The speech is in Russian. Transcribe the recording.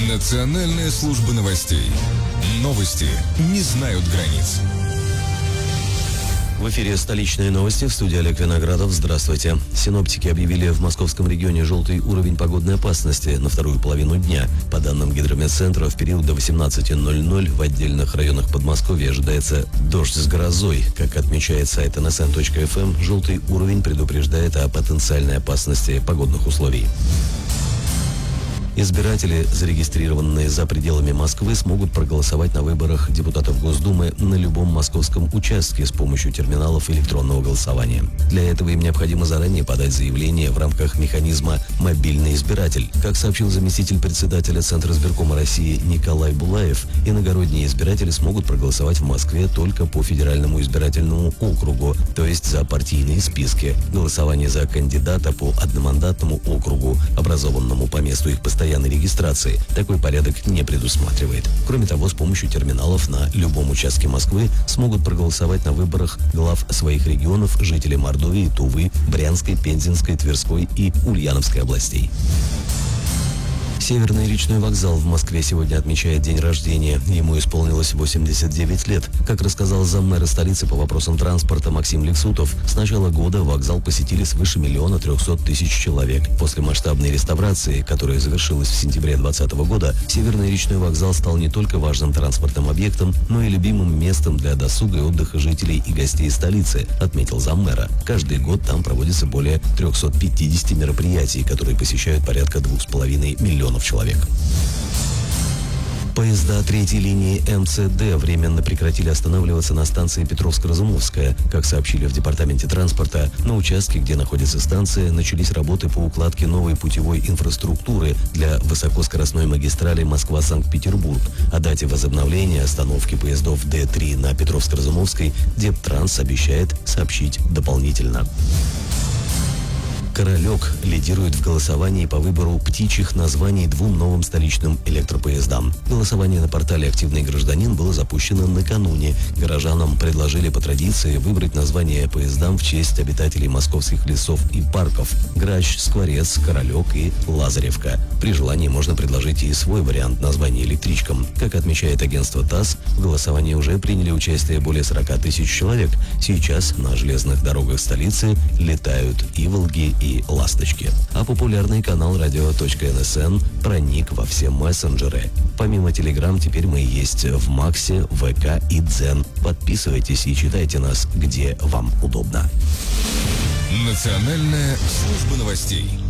Национальная служба новостей. Новости не знают границ. В эфире столичные новости, в студии Олег Виноградов. Здравствуйте. Синоптики объявили в московском регионе желтый уровень погодной опасности на вторую половину дня. По данным Гидрометцентра, в период до 18:00 в отдельных районах Подмосковья ожидается дождь с грозой. Как отмечает сайт nsn.fm, желтый уровень предупреждает о потенциальной опасности погодных условий. Избиратели, зарегистрированные за пределами Москвы, смогут проголосовать на выборах депутатов Госдумы на любом московском участке с помощью терминалов электронного голосования. Для этого им необходимо заранее подать заявление в рамках механизма «Мобильный избиратель». Как сообщил заместитель председателя Центра избиркома России Николай Булаев, иногородние избиратели смогут проголосовать в Москве только по федеральному избирательному округу, то есть за партийные списки. Голосование за кандидата по одномандатному округу, образованному по месту их постоянной регистрации, такой порядок не предусматривает. Кроме того, с помощью терминалов на любом участке Москвы смогут проголосовать на выборах глав своих регионов жители Мордовии, Тувы, Брянской, Пензенской, Тверской и Ульяновской областей. Северный речной вокзал в Москве сегодня отмечает день рождения. Ему исполнилось 89 лет. Как рассказал заммэра столицы по вопросам транспорта Максим Лексутов, с начала года вокзал посетили свыше 1 300 000 человек. После масштабной реставрации, которая завершилась в сентябре 2020 года, Северный речной вокзал стал не только важным транспортным объектом, но и любимым местом для досуга и отдыха жителей и гостей столицы, отметил заммэра. Каждый год там проводится более 350 мероприятий, которые посещают порядка 2,5 миллионов человек. Поезда третьей линии МЦД временно прекратили останавливаться на станции Петровско-Разумовская. Как сообщили в департаменте транспорта, на участке, где находится станция, начались работы по укладке новой путевой инфраструктуры для высокоскоростной магистрали Москва-Санкт-Петербург. О дате возобновления остановки поездов Д3 на Петровско-Разумовской Дептранс обещает сообщить дополнительно. «Королек» лидирует в голосовании по выбору птичьих названий двум новым столичным электропоездам. Голосование на портале «Активный гражданин» было запущено накануне. Горожанам предложили по традиции выбрать название поездам в честь обитателей московских лесов и парков: Грач, Скворец, Королек и Лазаревка. При желании можно предложить и свой вариант названия электричкам. Как отмечает агентство ТАСС, в голосовании уже приняли участие более 40 000 человек. Сейчас на железных дорогах столицы летают «Иволги» и «Ласточки». А популярный канал radio.nsn проник во все мессенджеры. Помимо Telegram, теперь мы есть в Максе, ВК и Дзен. Подписывайтесь и читайте нас, где вам удобно. Национальная служба новостей.